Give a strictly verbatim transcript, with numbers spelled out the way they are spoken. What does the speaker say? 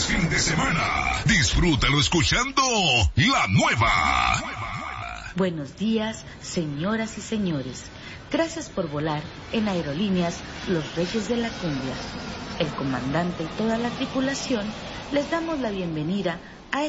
es fin de semana. Disfrútalo escuchando La Nueva. Buenos días, señoras y señores. Gracias por volar en Aerolíneas Los Reyes de la Cumbia. El comandante y toda la tripulación les damos la bienvenida